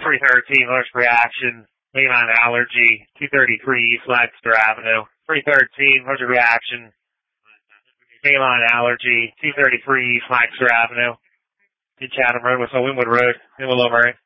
313, Lawrence Reaction, Mainline Allergy, 233 East Lancaster Avenue. 313, Lawrence Reaction, Mainline Allergy, 233 East Lancaster Avenue. In Chatham Road, West Winwood Road, in Willow Murray.